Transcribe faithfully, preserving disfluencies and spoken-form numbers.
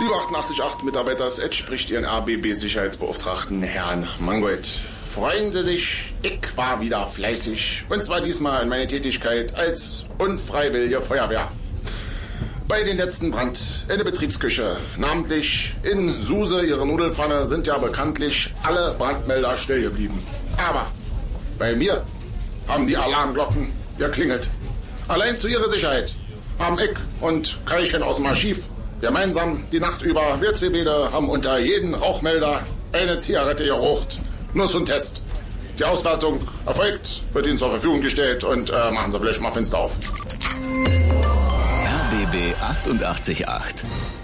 Liebe achtundachtzig Komma acht Mitarbeiters, Ed spricht Ihren R B B-Sicherheitsbeauftragten Herrn Mangold. Freuen Sie sich, ich war wieder fleißig. Und zwar diesmal in meine Tätigkeit als unfreiwillige Feuerwehr. Bei den letzten Brand in der Betriebsküche, namentlich in Suse, ihre Nudelpfanne, sind ja bekanntlich alle Brandmelder still geblieben. Aber bei mir haben die Alarmglocken geklingelt. Allein zu ihrer Sicherheit haben ich und Kaichen aus dem Archiv gemeinsam die Nacht über, wir zwei Bäder haben unter jeden Rauchmelder eine Zigarette geraucht. Nur so ein Test. Die Auswertung erfolgt, wird Ihnen zur Verfügung gestellt und äh, machen Sie vielleicht mal Fenster auf. R B B achtundachtzig Komma acht.